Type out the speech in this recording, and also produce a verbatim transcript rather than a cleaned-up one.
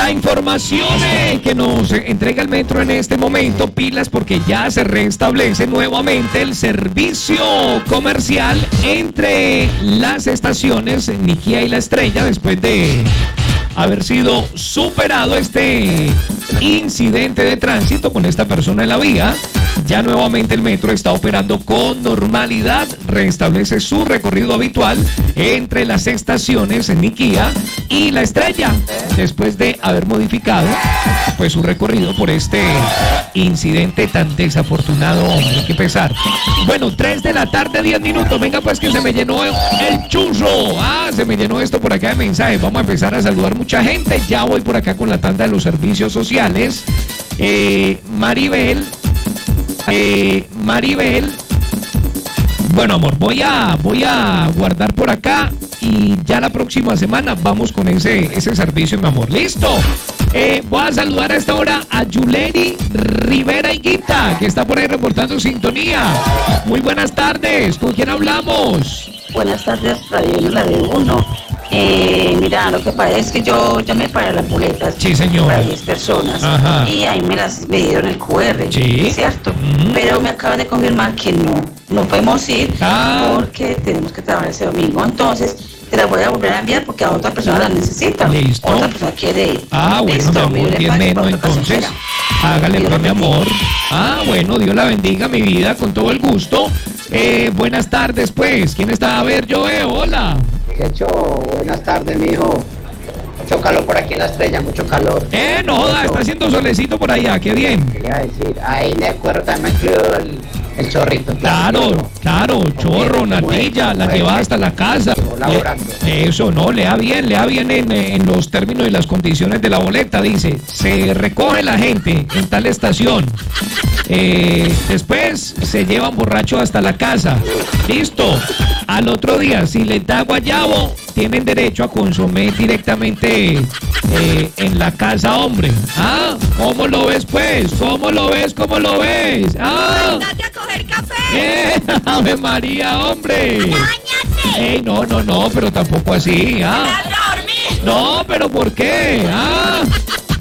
La información eh, que nos entrega el metro en este momento, pilas porque ya se restablece nuevamente el servicio comercial entre las estaciones Niquía y La Estrella después de haber sido superado este incidente de tránsito con esta persona en la vía. Ya nuevamente el metro está operando con normalidad, restablece su recorrido habitual entre las estaciones Niquía y La Estrella, después de haber modificado pues su recorrido por este incidente tan desafortunado, hombre, qué pesar. Bueno, tres de la tarde, diez minutos, venga pues que se me llenó el, el churro, ah, se me llenó esto por acá de mensajes, vamos a empezar a saludar mucha gente, ya voy por acá con la tanda de los servicios sociales. eh, Maribel, Eh, Maribel, bueno amor, voy a voy a guardar por acá y ya la próxima semana vamos con ese ese servicio, mi amor. Listo. Eh, voy a saludar a esta hora a Yuleri Rivera Higuita, que está por ahí reportando sintonía. Muy buenas tardes, ¿con quién hablamos? Buenas tardes, Radio La de Uno. Eh, mira, lo que pasa es que yo llamé para las boletas. Sí, señora. Para diez personas. Ajá. Y ahí me las me dieron el cu erre. Sí. ¿Cierto? Uh-huh. Pero me acaban de confirmar que no. No podemos ir ah. porque tenemos que trabajar ese domingo. Entonces, te las voy a volver a enviar porque a otra persona las necesita. Listo. Otra persona quiere ir. Ah, bueno, Listo, mi amor, bien menos entonces. Hágale pues, mi amor. Ah, bueno, Dios la bendiga, mi vida, con todo el gusto. Eh, buenas tardes, pues. ¿Quién está? A ver, yo veo, hola. ¿Qué hecho? Buenas tardes, mijo. Mucho calor por aquí en La Estrella, mucho calor. Eh, no joda, está haciendo solecito por allá, qué bien. Quería decir, ahí en el cuero también me incluyo el, el chorrito. Claro, claro, chorro, natilla, la lleva hasta la casa. Le, eso, no, lea bien, lea bien en, en los términos y las condiciones de la boleta. Dice, se recoge la gente en tal estación. Eh, después se llevan borrachos hasta la casa. Listo. Al otro día, si les da guayabo, tienen derecho a consumir directamente eh, en la casa, hombre. Ah, ¿cómo lo ves, pues? ¿Cómo lo ves? ¿Cómo lo ves? Ah, ¡Andate a coger café! ¡Eh, Ave María, hombre! ¡Báñate! ¡Ey, no, no, no, pero tampoco así! Ah, ¡Vas a dormir! no, pero ¿por qué? Ah,